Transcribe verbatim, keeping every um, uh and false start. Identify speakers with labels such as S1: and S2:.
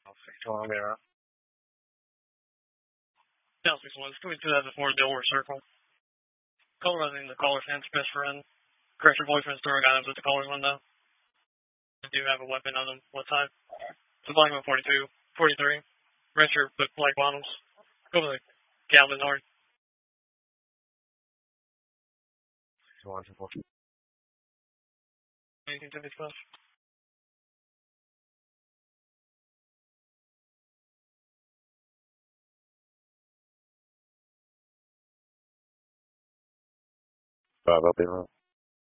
S1: Come on, get around.
S2: Down six one, two thousand four Delaware Circle. Caller running the caller's hand's best friend. Correct your boyfriend's throwing items at the caller's window. They do have a weapon on them. What type? It's a volume of forty-two, forty-three. Red shirt, but black bottoms. Go with the Calvin Hard.
S1: Come on, simple.
S2: Anything to discuss?
S1: Five up there.